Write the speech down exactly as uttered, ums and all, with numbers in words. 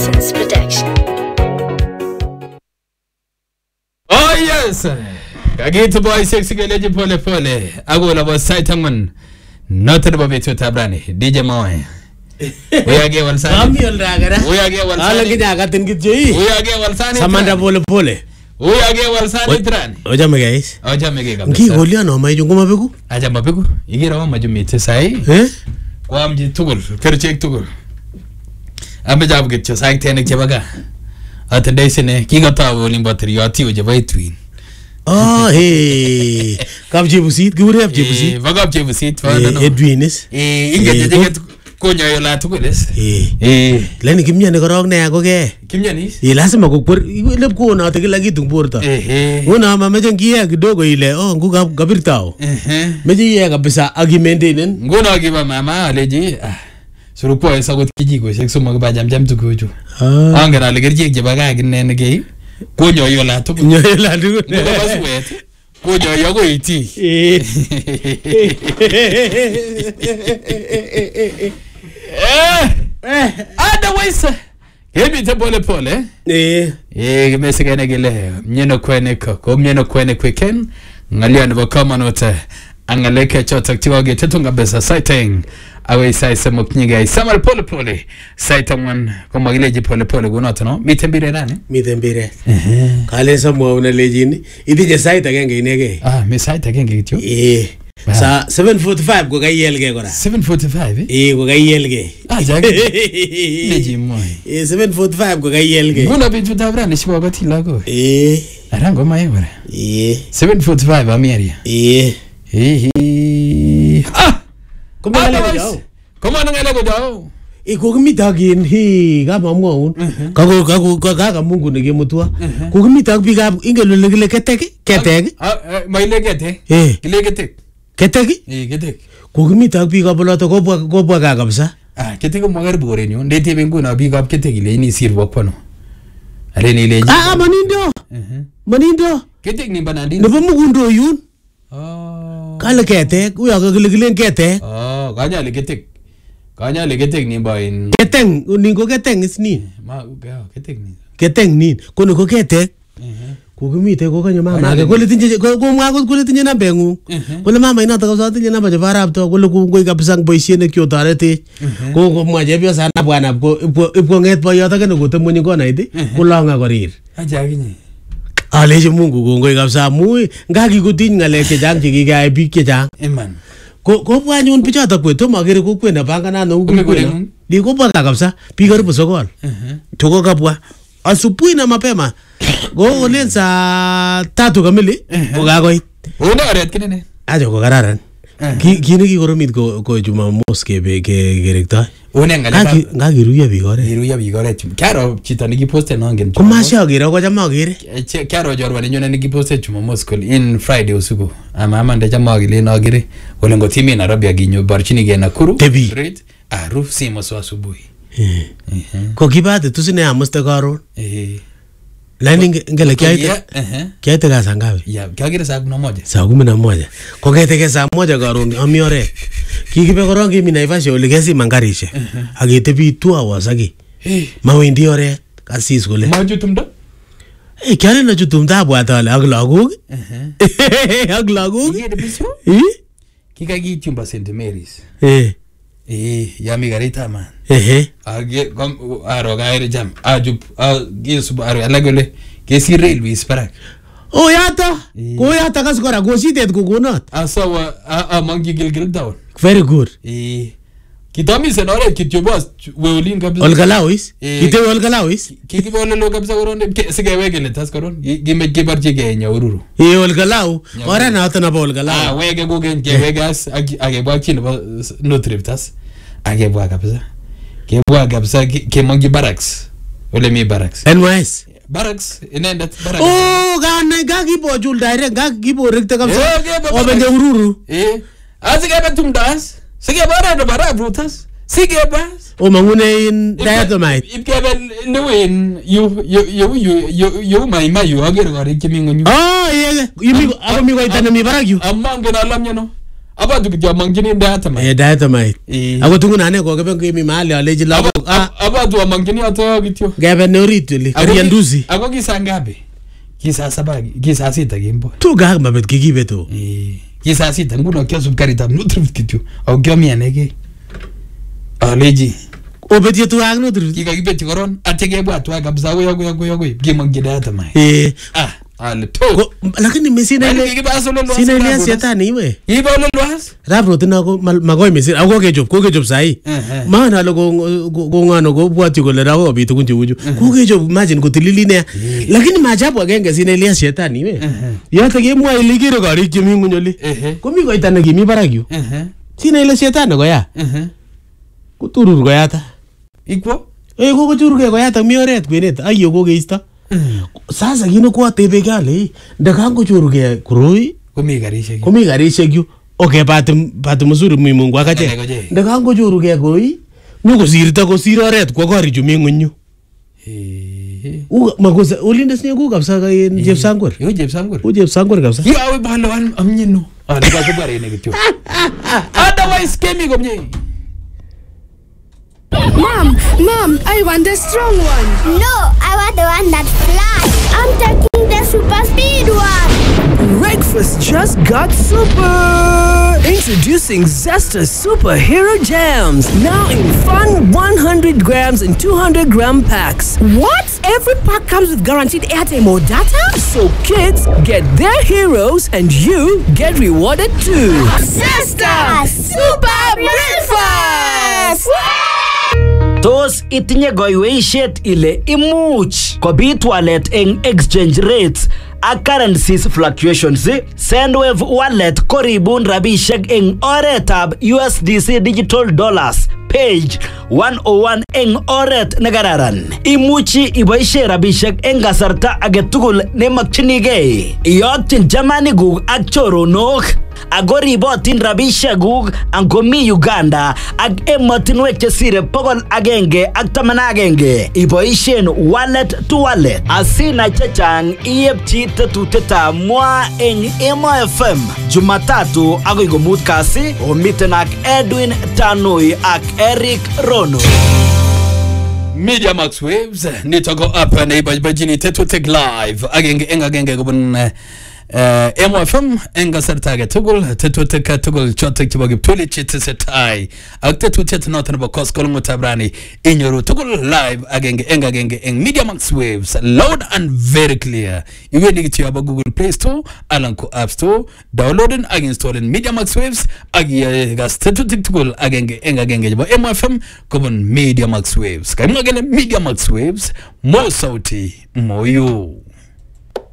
Children's Protection. Oh yes. Kagito boy sexy geleji pole pole. Ago la boss site angman. Not the baby to tabrani. D J Moy. We are gay Walsani. Kami olragara. We are gay Walsani. Ala kita agatin kitjoi. We are gay Walsani. Samanda pole pole. We are gay Walsani trani. Oja me guys. Oja me gay kabisa. Ngi golia no mai jungo mabeku. Aja mabeku. Igira wa majumite sai. Eh? Kwa mji tugul. Kerchek tugul. Ambe jab gitcha sai tene kebaga. Ate daisine kiga tawo limbatri yati oje bai twin. Oh hey. Kap jebusit, gure ap jebusit. Eh, vagab jebusit fa no. Edwinis. Eh, inga jeje konya yola tukules. Eh. Eh. Leni kimnya ne korok ne ako ke. Kimnya ni? Eh, lazima kokwer lep ko na te kila kitu borta. Eh eh. Una mama jengia kidogo ile. Oh, nguga gabirtao. Eh eh. Meji ye kabisa agimaintain. Ngona giba mama aleji. Ah. Surupo esa got kijiko sekso magba jam jam tukuju. Ah. Angara le gerje je baga ginene ge. Konyo yola tuku. Konyo yola tuku. Ngoba baswet. Konyo yogo iti. Eh. Eh. Otherwise. Hebi te pole pole. Eh. Eh, mesigane gele. Mnyeno kwene ko. Ko mnyeno kwene kweken. Ngalia ndo kama note. Angaleke chota ktiwage tetunga besa sighting. Awe sai semo kniga isamal pole pole. Sighting ko magileji pole pole gunoto no. Mitembire nani? Mitembire. Eh. Kale samo una lejini. Idije site agenge inege. Ah, me site agenge kityo. Eh. Sa seven forty-five ko kayelge kora. seven forty-five eh? Eh, ko kayelge. Ah, jage. Leji moy. Eh, seven forty-five ko kayelge. Nguna bitu tabrani shiba gati lago. Eh. Arango mayore. Eh. seven forty-five ameria. Eh. Eh. Ah. Kung malalago daw. Kung malalago daw. Eh, kung mitagin, hi, kama mo, kago kago kaga mungu nige mutua. Kung mitag biga ingelo legele keteke, keteke. Ah, may legete. Eh. Legete. Keteke? Eh, keteke. Kung mitag biga boloto ko bwa ko bwa kaga bisa. Ah, keteke mo ngar bore nyo. Ndete bengu na biga keteke le ni sirwa kwano. Ale ni leji. Ah, manindo. Mhm. Manindo. Keteke ni banandi. Ne bamugundo yun. Oh. Kala keteke, uya ka legele keteke. Oh, kanya le keteke. Kanya le keteng ni bain. Keteng, ningo keteng is ni. Ma uga keteng ni. Keteng ni. Kono ko ketek. Eh. Ko gumite ko kanyo mama. Ko le tinje ko ko mwa ko le tinje na bengu. Ko le mama ina ta ko sa tinje na ba jara to ko le ko ko kapsang boisie ne kyo tarete. Ko ko mwa je bio sana bwana ko ipo nget ba yata kene ko temo ni ko na ide. Ko langa ko rir. Aja gini. Ale je mungu ko ngoi kapsa mu ngaki ko tin ngale ke jang ji ga bi ke jang. Eman. Ko ko bwa nyun picha ta kweto magere ko kwenda banga na no ko kwenda di ko bwa kabisa piga rupo sokol to ko kabwa asubuhi na mapema go len sa tatu kamili ko ga ko una ret kinene ajo ko gararan ki kini ki koromit ko ko juma moske be ke gerekta una ngale nga giruya bi gore giruya bi gore karo chita ni poste no ngen ko masha gira ko jama gire karo jorwa ni nyone ni poste juma moske in friday usiku ama ama nda jama gile no gire wala ngo timi na rabia ginyo barchini ge nakuru great ah roof simo so asubuhi eh ko kibate tusine amuste karo eh Lani ngele kiaite kiaite ka saa ngapi? Ya, kiagira saa kumi na moja. Saa kumi na moja. Ko kaiteke saa moja karon ami ore. Kikipe korong kimi Naivasha ole kesi mangarishe. Akitebi two hours aki. Mawendi ore kasis kole. Majutumda? Eh, kiale na jutumda abwat ale ak lagok. Ak lagok. Kike depisyo? Eh? Kika ki chumba Saint Mary's. Eh. Eh, yami garita man. Eh. Age kom aro gaire jam. Aju gisu aro alagole kesi railway sparak. Oh yata. Ko yata kas kora go sitet ko gonat. Asawa a mangi gilgil down. Very good. Eh. Kitami senore kitubas weulin kabisa. Olgalawis. Kite olgalawis. Kiki bole lo kabisa koron sige wegele tas koron. Gime gibarje ge nya ururu. Eh olgalaw. Ora na ta na olgalaw. Ah wege go gen ge wegas age bwa kin no trip tas. Age bwa kabisa. Ke bwa kabisa ke mangi barracks. Ole mi barracks. N Y S. Barracks inendet barracks. Oh ga na ga gibo jul direct ga gibo rekta kabisa. Obende ururu. Eh. Azige betum das. Sige bara do bara brutas. Sige bas. O mangune in diatomite. Ibkebel nuin you you you you you my my you ager gari kimingo nyu. Ah, yeah. Yumi ako mi ko itana mi baragyu. Amang gina alam niya no. abatu kityo amangchini diatomite eh diatomite Eh. ako tungun ane kokebe ngemi mahali aleji lagok ah abatu amangchini ato kityo ngebe ne orit oli karianduzi ako kisa ngapi kisa saba kisa sita kimbo tuga mabet kikibeto eh kisa sita nguno kiasub karitab nutrif kityo au kyomianege aleji obetie tuga nutri kikakibeti koron atye kebwa tuga kabisa koyo koyo koyo koyo kimangchi diatomite eh ah ale to Ko- lakini mesina ile sina ile sietani iwe iba ole lwas rabrot na ko magoi mesina ako kechop ko kechop sai Eh, maana lo ko ngano ko bwati kole rawo bitu kunje uju ko kechop imagine kotilili ne lakini maajabu agenge sina ile sietani iwe yote kemwa ile kire korik chemi ngunyoli ehe komi koita ne kimi barak yu ehe sina ile sietani koya ehe kuturur koyata ikwo eh ko kochurge koyata mi oret kwenet ayo ko keisto sasa kino kwa tebe kale ndakango churuge kuroi komi karishek komi garishek yu okay pati pati mzuri mwi Mungu akache Kale koche. ndakango churuge koi nyo kosirta kosir oret kwa kori chu mingunyu eh u makosa ulinde sinye ku kapsa ka Jeff Sangwer yo Jeff Sangwer u Jeff Sangwer kapsa yo awe balo an amnyeno ah nika kubare ne kityo otherwise kemi komye Mom, Mom, I want the strong one. No, I want the one that flies. I'm taking the super speed one. Breakfast just got super! Introducing Zesta Superhero Jams. Now in fun one hundred grams and two hundred gram packs. What? Every pack comes with guaranteed airtime or data? So kids get their heroes and you get rewarded too. Sister, super breakfast. Tos itinye goiweishet ile imuch kobit walet eng exchange rates ak currencies fluctuations. Sendwave wallet koribun rabishek eng oretab U S D C digital dollars page one oh one eng oret nekararan. Imuchi iboishe rabishek eng kasarta agetugul nemakchinigei. Iyokyin chamanikuk ak choronok. Ako ribotin rabishekuk angomi Uganda ak emotinwek chesire pokol agenge ak taman agenge. Iboishen wallet to wallet. Asina chechang iyepchi tetutietab mwa eng Emo F M Jumatatu agoi komut kasi omiten ak Edwin Tanui ak Eric Rono. Media Max Waves nito ko up na ibajini tetutik live agenge eng agenge kubun Uh, Emo F M enga sartage tugul tetutika tugul chotek chibo giptuli chitesetai ak tetutiet noton nebo koskolongo tabrani inyoru tugul live agenge enga agenge eng Media Max Waves loud and very clear. Iwendi kityo aba Google Play Store alan ko App Store downloading ak installing Media Max Waves ak gas tetutik tugul agenge enga agenge chibo Emo F M kubun Media Max Waves. Kaimwa gele Media Max Waves mo sauti moyo.